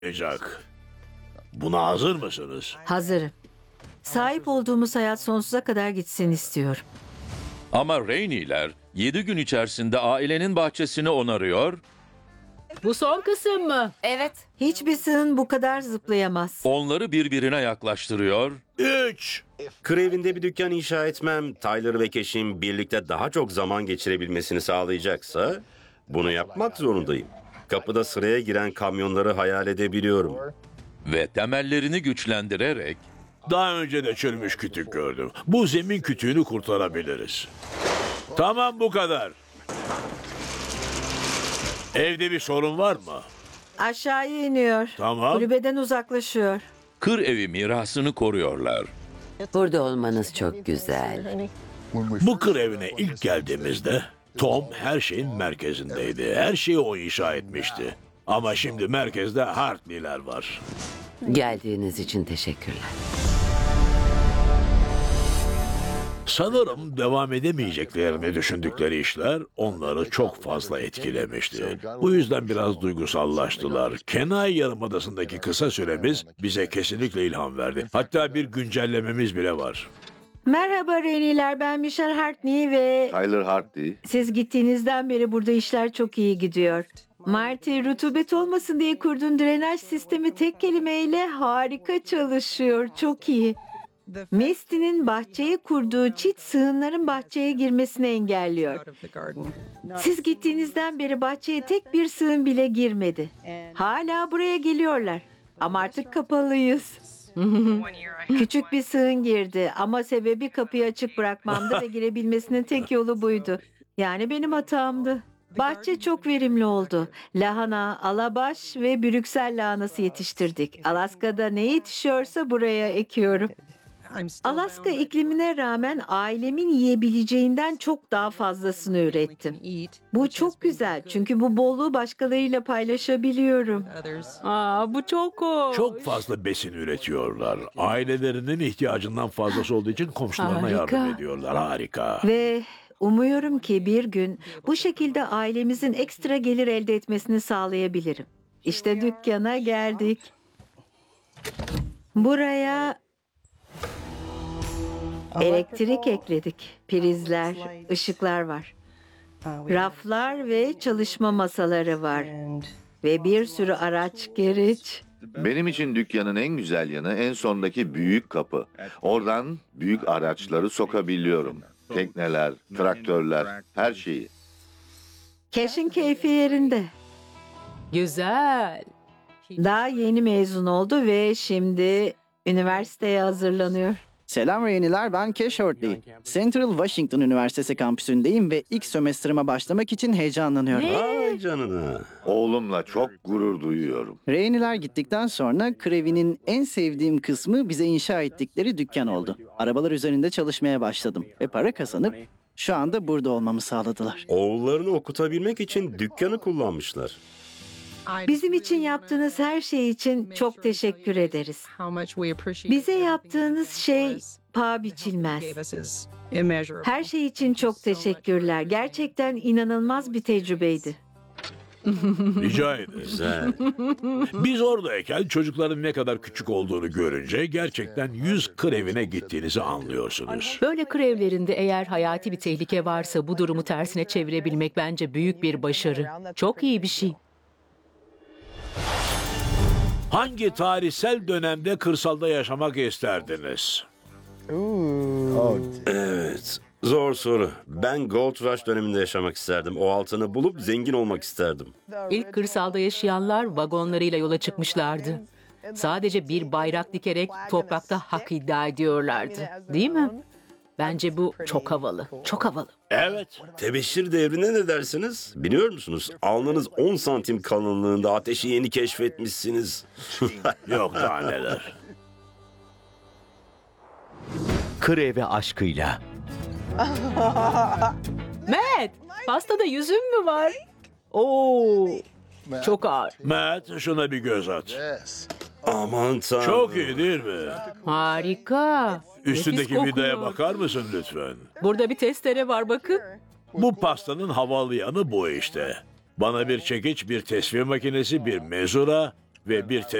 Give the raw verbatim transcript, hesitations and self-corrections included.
olacak. Buna hazır mısınız? Hazırım. Sahip olduğumuz hayat sonsuza kadar gitsin istiyorum. Ama Rainey'ler yedi gün içerisinde ailenin bahçesini onarıyor, Bu son kısım mı? Evet. Hiçbir sığın bu kadar zıplayamaz. onları birbirine yaklaştırıyor, Üç. Krevinde bir dükkan inşa etmem, Tyler ve Cash'in birlikte daha çok zaman geçirebilmesini sağlayacaksa bunu yapmak zorundayım. Kapıda sıraya giren kamyonları hayal edebiliyorum. ve temellerini güçlendirerek Daha önce de çürümüş kütük gördüm. Bu zemin kütüğünü kurtarabiliriz. Tamam, bu kadar. Evde bir sorun var mı? Aşağıya iniyor. Tamam. Kulübeden uzaklaşıyor. kır evi mirasını koruyorlar. Burada olmanız çok güzel. Bu kır evine ilk geldiğimizde Tom her şeyin merkezindeydi. Her şeyi o inşa etmişti. Ama şimdi merkezde Hartley'ler var. Geldiğiniz için teşekkürler. Sanırım devam edemeyeceklerini düşündükleri işler onları çok fazla etkilemişti. Bu yüzden biraz duygusallaştılar. Kenai Yarımadası'ndaki kısa süremiz bize kesinlikle ilham verdi. Hatta bir güncellememiz bile var. Merhaba Reniler, ben Michelle Hartney ve Tyler Hartley. siz gittiğinizden beri burada işler çok iyi gidiyor. Marty, rutubet olmasın diye kurduğun drenaj sistemi tek kelimeyle harika çalışıyor. Çok iyi. Misty'nin bahçeye kurduğu çit sığınların bahçeye girmesini engelliyor. Siz gittiğinizden beri bahçeye tek bir sığın bile girmedi. Hala buraya geliyorlar. Ama artık kapalıyız. Küçük bir sığın girdi ama sebebi kapıyı açık bırakmamdı ve girebilmesinin tek yolu buydu. Yani benim hatamdı. Bahçe çok verimli oldu. Lahana, alabaş ve Brüksel lahanası yetiştirdik. Alaska'da ne yetişiyorsa buraya ekiyorum. Alaska iklimine rağmen ailemin yiyebileceğinden çok daha fazlasını ürettim. Bu çok güzel çünkü bu bolluğu başkalarıyla paylaşabiliyorum. Aa, bu çok hoş. Çok fazla besin üretiyorlar. Ailelerinin ihtiyacından fazlası olduğu için komşularına Harika. yardım ediyorlar. Harika. Ve umuyorum ki bir gün bu şekilde ailemizin ekstra gelir elde etmesini sağlayabilirim. İşte dükkana geldik. Buraya elektrik ekledik. Prizler, ışıklar var. Raflar ve çalışma masaları var. Ve bir sürü araç gereç. Benim için dükkanın en güzel yanı en sondaki büyük kapı. Oradan büyük araçları sokabiliyorum. Tekneler, traktörler, her şeyi. Cash'in keyfi yerinde. Güzel. Daha yeni mezun oldu ve şimdi üniversiteye hazırlanıyor. Selam yeniler, ben Cash Hartley. Central Washington Üniversitesi kampüsündeyim ve ilk sömestrıma başlamak için heyecanlanıyorum. Vay canına. Oğlumla çok gurur duyuyorum. Reyniler gittikten sonra Krevi'nin en sevdiğim kısmı bize inşa ettikleri dükkan oldu. Arabalar üzerinde çalışmaya başladım ve para kazanıp şu anda burada olmamı sağladılar. Oğullarını okutabilmek için dükkanı kullanmışlar. Bizim için yaptığınız her şey için çok teşekkür ederiz. Bize yaptığınız şey paha biçilmez. Her şey için çok teşekkürler. Gerçekten inanılmaz bir tecrübeydi. Rica ederim. Güzel. Biz oradayken çocukların ne kadar küçük olduğunu görünce gerçekten yüz kır evine gittiğinizi anlıyorsunuz. Böyle kır evlerinde eğer hayati bir tehlike varsa bu durumu tersine çevirebilmek bence büyük bir başarı. Çok iyi bir şey. Hangi tarihsel dönemde kırsalda yaşamak isterdiniz? Evet. Zor soru. Ben Gold Rush döneminde yaşamak isterdim. O altını bulup zengin olmak isterdim. İlk kırsalda yaşayanlar vagonlarıyla yola çıkmışlardı. Sadece bir bayrak dikerek toprakta hak iddia ediyorlardı. Değil mi? Bence bu çok havalı. Çok havalı. Evet. Tebeşir devrine ne dersiniz? Biliyor musunuz? Alnınız on santim kalınlığında ateşi yeni keşfetmişsiniz. Yok daha neler. Kır evi aşkıyla. Matt, pastada yüzüm mü var? Oo, çok ağır. Matt, şuna bir göz at. Aman tanrım. Çok iyi değil mi? Harika. Üstündeki Nefis vidaya kokuyor. bakar mısın lütfen? Burada bir testere var bakın. Bu pastanın havalı yanı bu işte. Bana bir çekiç, bir tesviye makinesi, bir mezura ve bir